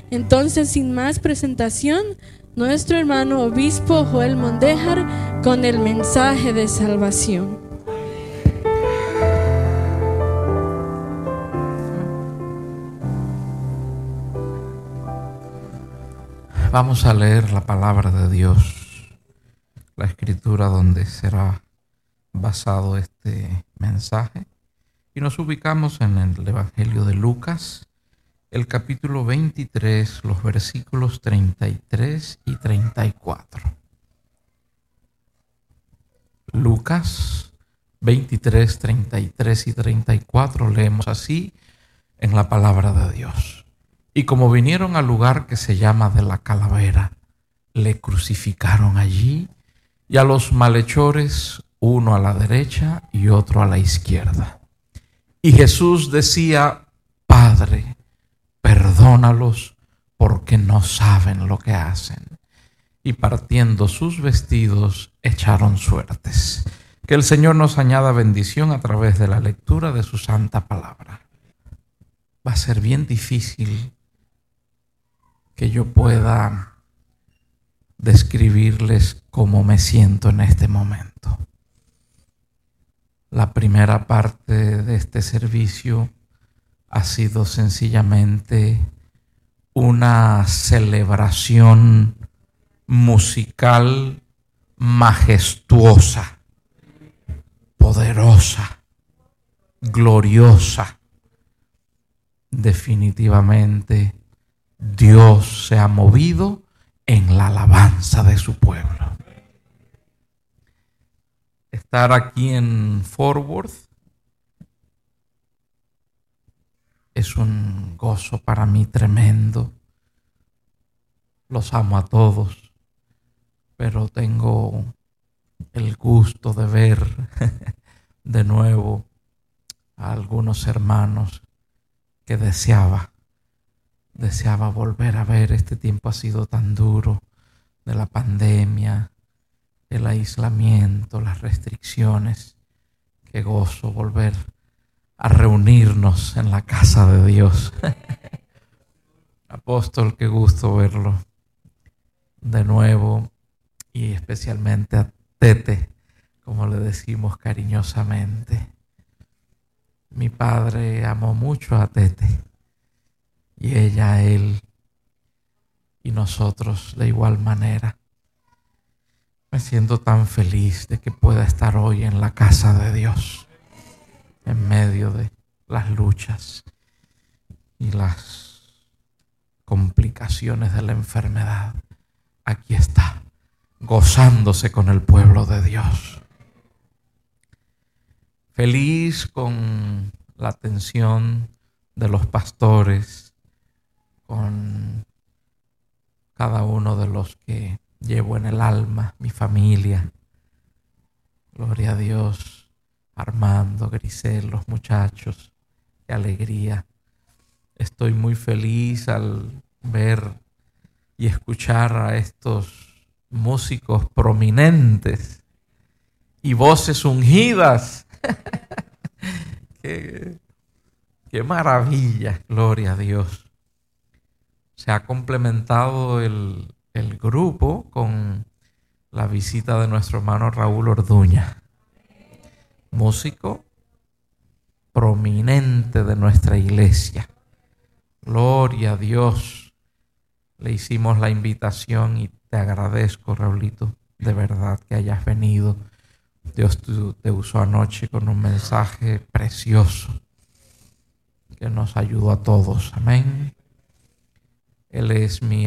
Entonces, sin más presentación, nuestro hermano obispo Joel Mondejar con el mensaje de salvación. Vamos a leer la palabra de Dios, la escritura donde será basado este mensaje, y nos ubicamos en el Evangelio de Lucas, el capítulo 23, los versículos 33 y 34. Lucas 23, 33 y 34 leemos así en la palabra de Dios. Y como vinieron al lugar que se llama de la Calavera, le crucificaron allí y a los malhechores, uno a la derecha y otro a la izquierda. Y Jesús decía: Padre, perdónalos porque no saben lo que hacen. Y partiendo sus vestidos, echaron suertes. Que el Señor nos añada bendición a través de la lectura de su santa palabra. Va a ser bien difícil que yo pueda describirles cómo me siento en este momento. La primera parte de este servicio ha sido sencillamente una celebración musical majestuosa, poderosa, gloriosa. Definitivamente Dios se ha movido en la alabanza de su pueblo. Estar aquí en Fort Worth es un gozo para mí tremendo. Los amo a todos, pero tengo el gusto de ver de nuevo a algunos hermanos que deseaba volver a ver. Este tiempo ha sido tan duro, de la pandemia, el aislamiento, las restricciones. Qué gozo volver a reunirnos en la casa de Dios. Apóstol, qué gusto verlo de nuevo, y especialmente a Tete, como le decimos cariñosamente. Mi padre amó mucho a Tete, y ella a él, y nosotros de igual manera. Me siento tan feliz de que pueda estar hoy en la casa de Dios, en medio de las luchas y las complicaciones de la enfermedad. Aquí está, gozándose con el pueblo de Dios. Feliz con la atención de los pastores, con cada uno de los que llevo en el alma, mi familia. Gloria a Dios. Armando, Grisel, los muchachos, qué alegría. Estoy muy feliz al ver y escuchar a estos músicos prominentes y voces ungidas. Qué maravilla, gloria a Dios. Se ha complementado el grupo con la visita de nuestro hermano Raúl Orduña, músico prominente de nuestra iglesia. Gloria a Dios. Le hicimos la invitación y te agradezco, Raulito, de verdad que hayas venido. Dios te usó anoche con un mensaje precioso que nos ayudó a todos. Amén. Él es mi